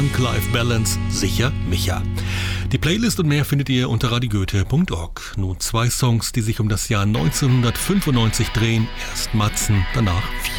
Work-Life-Balance, sicher Micha. Die Playlist und mehr findet ihr unter radiogoethe.org. Nun 2 Songs, die sich um das Jahr 1995 drehen. Erst Matzen, danach